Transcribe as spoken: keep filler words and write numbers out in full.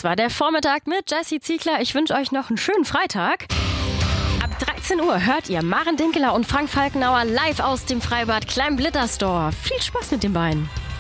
Das war der Vormittag mit Jessie Ziegler. Ich wünsche euch noch einen schönen Freitag. Ab dreizehn Uhr hört ihr Maren Dinkeler und Frank Falkenauer live aus dem Freibad Klein Blittersdorf. Viel Spaß mit den beiden.